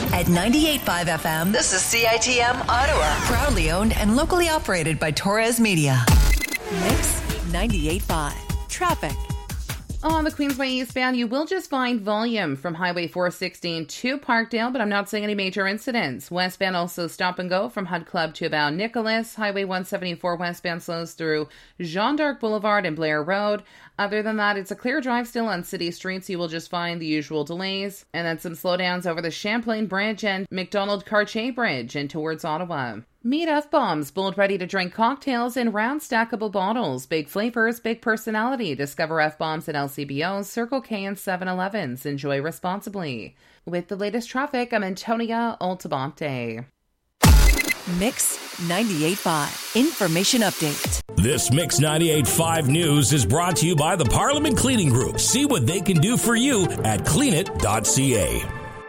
At 98.5 FM, this is CITM Ottawa. Proudly owned and locally operated by Torres Media. Mix 98.5. Traffic. On the Queensway eastbound, you will just find volume from Highway 416 to Parkdale, but I'm not seeing any major incidents. Westbound also stop and go from Hud Club to about Nicholas. Highway 174 westbound slows through Jean d'Arc Boulevard and Blair Road. Other than that, it's a clear drive still on city streets. You will just find the usual delays. And then some slowdowns over the Champlain Bridge and McDonald-Cartier Bridge and towards Ottawa. Meet F-Bombs, bold ready-to-drink cocktails in round stackable bottles. Big flavors, big personality. Discover F-Bombs at LCBOs, Circle K, and 7-Elevens. Enjoy responsibly. With the latest traffic, I'm Antonia Altabonte. Mix 98.5. Information update. This Mix 98.5 news is brought to you by the Parliament Cleaning Group. See what they can do for you at cleanit.ca.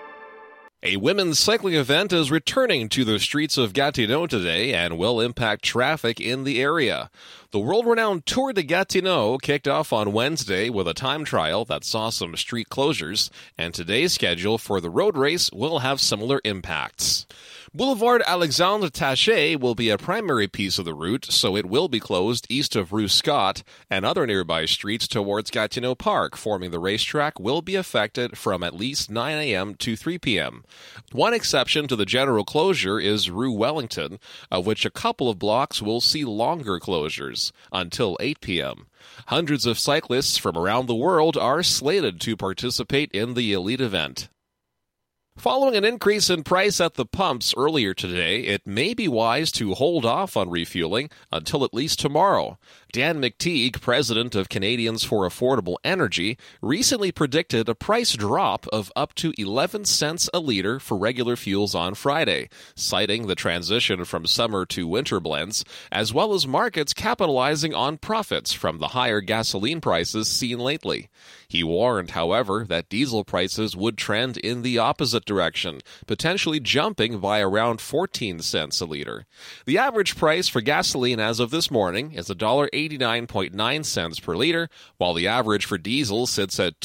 A women's cycling event is returning to the streets of Gatineau today and will impact traffic in the area. The world-renowned Tour de Gatineau kicked off on Wednesday with a time trial that saw some street closures, and today's schedule for the road race will have similar impacts. Boulevard Alexandre Taché will be a primary piece of the route, so it will be closed east of Rue Scott, and other nearby streets towards Gatineau Park forming the racetrack will be affected from at least 9 a.m. to 3 p.m. One exception to the general closure is Rue Wellington, of which a couple of blocks will see longer closures, until 8 p.m. Hundreds of cyclists from around the world are slated to participate in the elite event. Following an increase in price at the pumps earlier today, it may be wise to hold off on refueling until at least tomorrow. Dan McTeague, president of Canadians for Affordable Energy, recently predicted a price drop of up to 11 cents a litre for regular fuels on Friday, citing the transition from summer to winter blends, as well as markets capitalizing on profits from the higher gasoline prices seen lately. He warned, however, that diesel prices would trend in the opposite direction, potentially jumping by around 14 cents a litre. The average price for gasoline as of this morning is $1.89.9 per litre, while the average for diesel sits at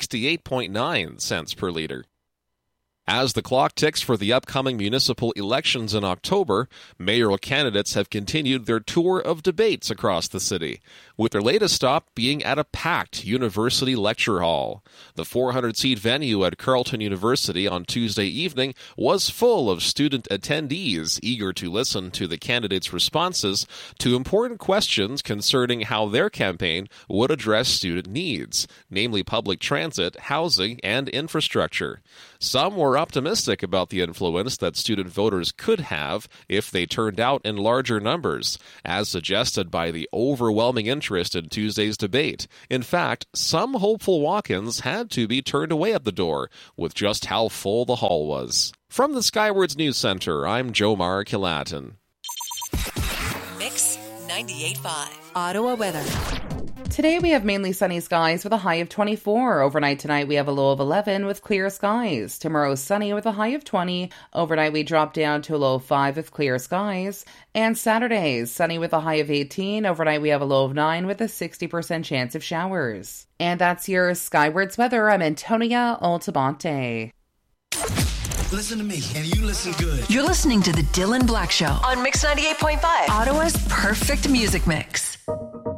$2.68.9 per litre. As the clock ticks for the upcoming municipal elections in October, mayoral candidates have continued their tour of debates across the city, with their latest stop being at a packed university lecture hall. The 400-seat venue at Carleton University on Tuesday evening was full of student attendees eager to listen to the candidates' responses to important questions concerning how their campaign would address student needs, namely public transit, housing, and infrastructure. Some were optimistic about the influence that student voters could have if they turned out in larger numbers, as suggested by the overwhelming interest in Tuesday's debate. In fact, some hopeful walk-ins had to be turned away at the door with just how full the hall was. From the Skywards News Center, I'm Jomar Kilatin. Mix 98.5. Ottawa weather. Today we have mainly sunny skies with a high of 24. Overnight tonight we have a low of 11 with clear skies. Tomorrow sunny with a high of 20. Overnight we drop down to a low of 5 with clear skies. And Saturday sunny with a high of 18. Overnight we have a low of 9 with a 60% chance of showers. And that's your Skywards weather. I'm Antonia Altabonte. Listen to me, and you listen good. You're listening to The Dylan Black Show on Mix 98.5. Ottawa's perfect music mix.